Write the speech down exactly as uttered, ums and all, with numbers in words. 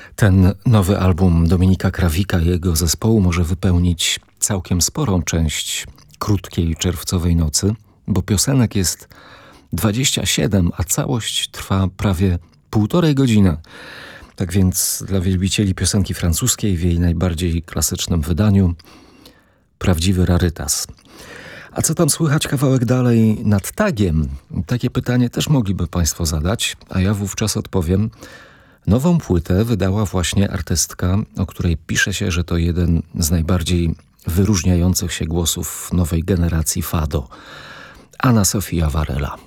Ten nowy album Dominika Krawika i jego zespołu może wypełnić całkiem sporą część krótkiej czerwcowej nocy, bo piosenek jest dwadzieścia siedem, a całość trwa prawie półtorej godziny. Tak więc dla wielbicieli piosenki francuskiej w jej najbardziej klasycznym wydaniu prawdziwy rarytas. A co tam słychać kawałek dalej nad tagiem? Takie pytanie też mogliby Państwo zadać, a ja wówczas odpowiem. Nową płytę wydała właśnie artystka, o której pisze się, że to jeden z najbardziej wyróżniających się głosów nowej generacji fado. Anna Sofia Varela.